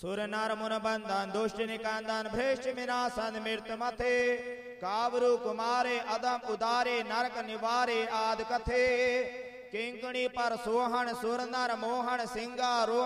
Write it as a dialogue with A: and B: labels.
A: सुर नर मुन बंधन दुष्ट निकंदन भ्रष्ट विनाशन मृत मथे कावरु कुमारे अदम उदारे नरक निवारे आद कथे किंकणी पर सोहन सुर नर मोहन सिंगा रो